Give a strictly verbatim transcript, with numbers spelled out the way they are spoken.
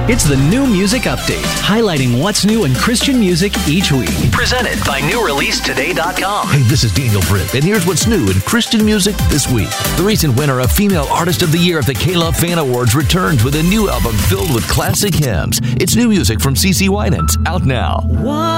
It's the New Music Update, highlighting what's new in Christian music each week. Presented by new release today dot com. Hey, this is Daniel Britt, and here's what's new in Christian music this week. The recent winner of Female Artist of the Year at the K-Love Fan Awards returns with a new album filled with classic hymns. It's new music from CeCe Winans, out now. One